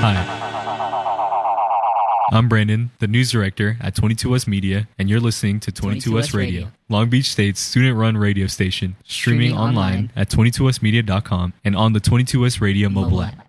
I'm Brandon, the news director at 22US Media, and you're listening to 22US Radio, Long Beach State's student-run radio station, streaming online at 22usmedia.com and on the 22US Radio mobile app.